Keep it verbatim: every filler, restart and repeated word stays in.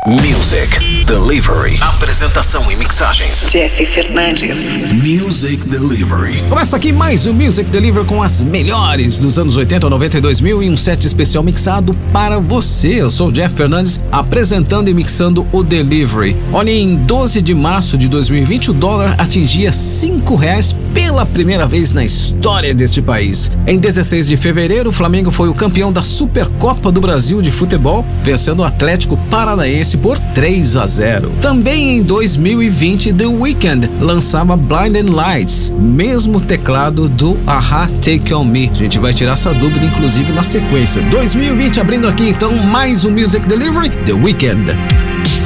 Music Delivery. Apresentação e mixagens Jeff Fernandes. Music Delivery. Começa aqui mais o Music Delivery com as melhores dos anos oitenta, noventa e dois mil e um set especial mixado para você. Eu sou o Jeff Fernandes, apresentando e mixando o Delivery. Olha, em doze de março de dois mil e vinte, o dólar atingia cinco reais pela primeira vez na história deste país. Em dezesseis de fevereiro, o Flamengo foi o campeão da Supercopa do Brasil de futebol, vencendo o Atlético Paranaense por três a zero. Também em dois mil e vinte, The Weeknd lançava Blinding Lights, mesmo teclado do A-ha Take On Me. A gente vai tirar essa dúvida, inclusive, na sequência. dois mil e vinte abrindo aqui, então, mais um Music Delivery, The Weeknd.